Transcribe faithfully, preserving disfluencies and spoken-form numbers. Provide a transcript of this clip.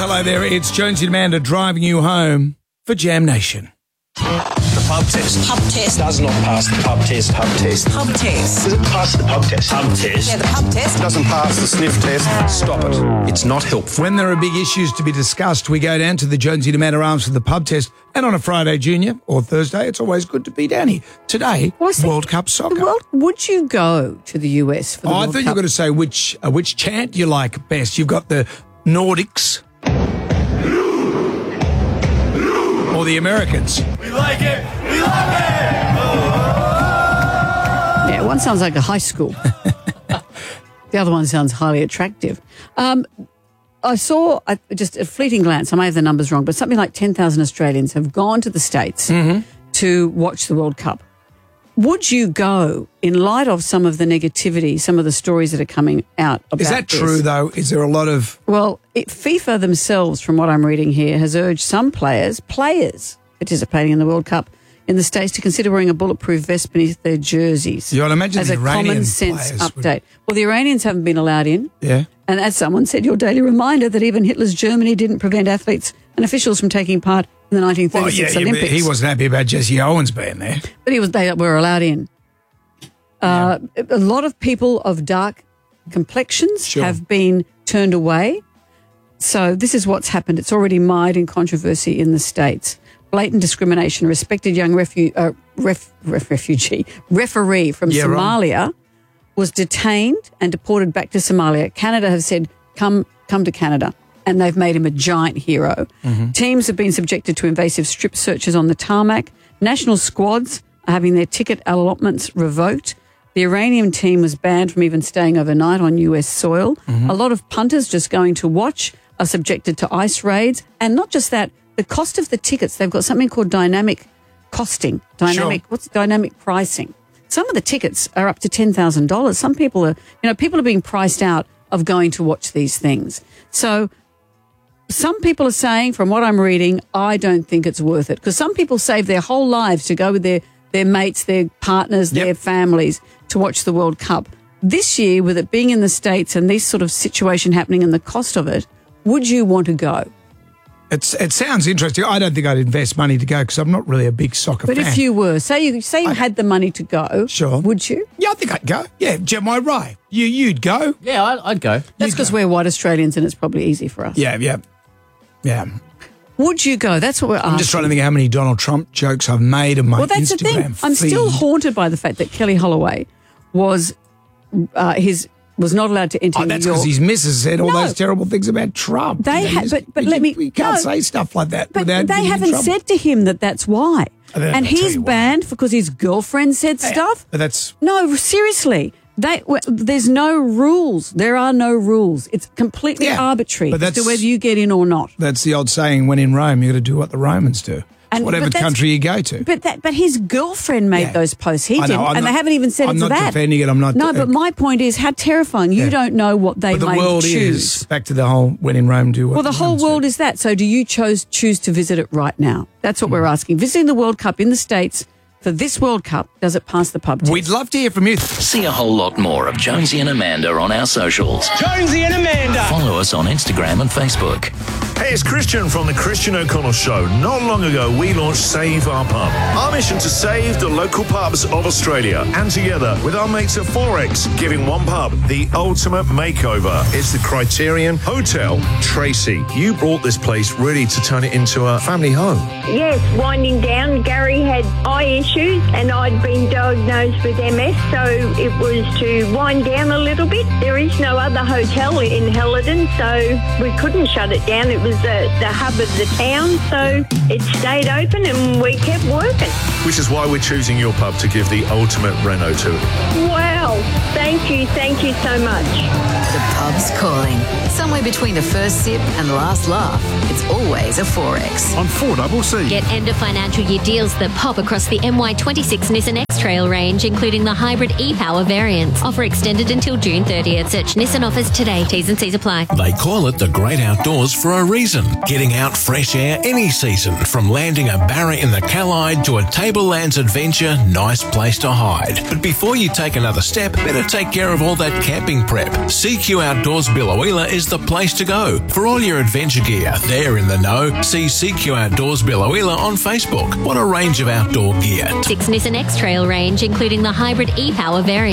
Hello there, it's Jonesy and Amanda driving you home for Jam Nation. The pub test. Pub test. Does not pass the pub test. Pub test. Pub test. Does it pass the pub test? Pub test. Yeah, the pub test. Doesn't pass the sniff test. Stop it. It's not helpful. When there are big issues to be discussed, we go down to the Jonesy and Amanda Arms for the pub test. And on a Friday, Junior, or Thursday, it's always good to be down here. Today, What's World the, Cup soccer. The World, would you go to the U S for the oh, World I thought you Cup? were going to say which uh, which chant you like best. You've got the Nordics or the Americans. We like it. We love it. Yeah, one sounds like a high school. The other one sounds highly attractive. Um, I saw, uh, just a fleeting glance, I may have the numbers wrong, but something like ten thousand Australians have gone to the States Mm-hmm. to watch the World Cup. Would you go in light of some of the negativity, some of the stories that are coming out about Is that this? true, though? Is there a lot of... Well, it, FIFA themselves, from what I'm reading here, has urged some players, players participating in the World Cup in the States to consider wearing a bulletproof vest beneath their jerseys. You ought to imagine as the a Iranian common sense players would- update. Well, the Iranians haven't been allowed in. Yeah. And as someone said, your daily reminder that even Hitler's Germany didn't prevent athletes and officials from taking part in the nineteen Well, thirty-six yeah, yeah, but Olympics. he wasn't happy about Jesse Owens being there. But he was, they were allowed in. Uh, A lot of people of dark complexions Sure. have been turned away. So this is what's happened. It's already mired in controversy in the States. Blatant discrimination. A respected young refu- uh, ref- ref- refugee, referee from Yeah, right. Somalia was detained and deported back to Somalia. Canada have said, come, come to Canada. And they've made him a giant hero. Mm-hmm. Teams have been subjected to invasive strip searches on the tarmac. National squads are having their ticket allotments revoked. The Iranian team was banned from even staying overnight on U S soil. Mm-hmm. A lot of punters just going to watch are subjected to ICE raids. And not just that, the cost of the tickets, they've got something called dynamic costing. Dynamic, Sure. what's dynamic pricing? Some of the tickets are up to ten thousand dollars. Some people are, you know, people are being priced out of going to watch these things. So some people are saying, from what I'm reading, I don't think it's worth it. Because some people save their whole lives to go with their, their mates, their partners, Yep. their families to watch the World Cup. This year, with it being in the States and this sort of situation happening and the cost of it, would you want to go? It's, it sounds interesting. I don't think I'd invest money to go because I'm not really a big soccer But fan. if you were, say you say you I- had the money to go, Sure. would you? Yeah, I think I'd go. Yeah, Jim, am I right? You, you'd go? Yeah, I'd, I'd go. That's because we're white Australians and it's probably easy for us. Yeah, yeah, yeah. Would you go? That's what we're asking. I'm just trying to think how many Donald Trump jokes I've made of my Well, that's Instagram the thing. I'm feed. still haunted by the fact that Kelly Holloway was uh, his was not allowed to enter Oh, that's New because York. his missus said all No. those terrible things about Trump. They You know, ha- you but- just- but you let just- me- You can't no. say stuff like that But without they getting in haven't trouble. said to him that that's why. Oh, then And I'll tell he's you why. banned because his girlfriend said stuff. But that's... No, seriously. They, w- there's no rules. There are no rules. It's completely Yeah, arbitrary but as to that's- whether you get in or not. That's the old saying, when in Rome, you got to do what the Romans do. And- Whatever but that's- country you go to. But that, but his girlfriend made Yeah. those posts. He I know, didn't, I'm and they not- haven't even said I'm it to not that. defending it, I'm not- No, but my point is, how terrifying! You Yeah. don't know what they But the may world choose. is, back to the whole when in Rome, do what Well, the whole Romans world do. is that. So, do you chose choose to visit it right now? That's what we're asking. Visiting the World Cup in the States for this World Cup, does it pass the pub test? We'd love to hear from you. See a whole lot more of Jonesy and Amanda on our socials. Jonesy and Amanda. Follow us on Instagram and Facebook. Hey, it's Christian from the Christian O'Connell Show. Not long ago, we launched Save Our Pub. Our mission to save the local pubs of Australia. And together with our mates at Forex, giving one pub the ultimate makeover. It's the Criterion Hotel Tracy. You brought this place really to turn it into a family home. Yes, winding down. Gary had eye issues and I'd been diagnosed with M S, so it was to wind down a little bit. There is no other hotel in Helidon, so we couldn't shut it down. It was the, the hub of the town, so it stayed open and we kept working. Which is why we're choosing your pub to give the ultimate reno to. Wow. Thank you. Thank you so much. The pub's calling. Somewhere between the first sip and the last laugh, it's always a Forex. On four double C. Get end of financial year deals that pop across the M Y twenty-six Nissan X-Trail range, including the hybrid e-Power variants. Offer extended until June thirtieth. Search Nissan offers today. T's and C's apply. They call it the great outdoors for a reason. Getting out fresh air any season. From landing a barra in the Callide to a Tablelands adventure, nice place to hide. But before you take another step step, better take care of all that camping prep. C Q Outdoors Billowheeler is the place to go. For all your adventure gear, they're in the know. See C Q Outdoors Billowheeler on Facebook. What a range of outdoor gear. Six Nissan X-Trail range, including the hybrid e-Power variant.